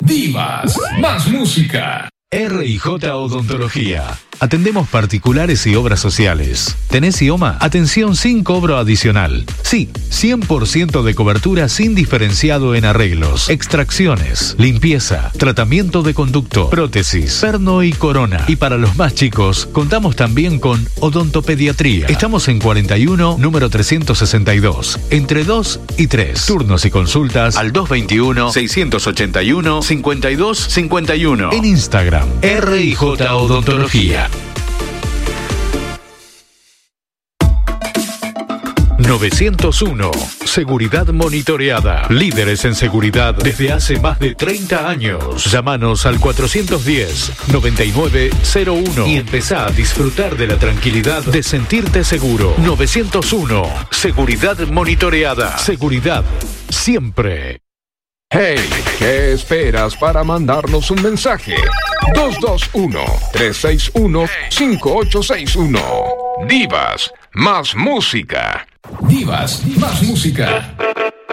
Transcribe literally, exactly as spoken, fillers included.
Divas, más música. R I J Odontología. Atendemos particulares y obras sociales. ¿Tenés I O M A? Atención sin cobro adicional. Sí, cien por ciento de cobertura sin diferenciado en arreglos, extracciones, limpieza, tratamiento de conducto, prótesis, perno y corona. Y para los más chicos, contamos también con odontopediatría. Estamos en cuarenta y uno, número trescientos sesenta y dos, entre dos y tres. Turnos y consultas al dos veintiuno, seiscientos ochenta y uno, cincuenta y dos cincuenta y uno. En Instagram, R I J Odontología. novecientos uno. Seguridad monitoreada. Líderes en seguridad desde hace más de treinta años. Llámanos al cuatrocientos diez, noventa y nueve cero uno y empezá a disfrutar de la tranquilidad de sentirte seguro. novecientos uno. Seguridad monitoreada. Seguridad siempre. Hey, ¿qué esperas para mandarnos un mensaje? dos dos uno, tres seis uno, cinco ocho seis uno. Divas, más música. Divas, más música.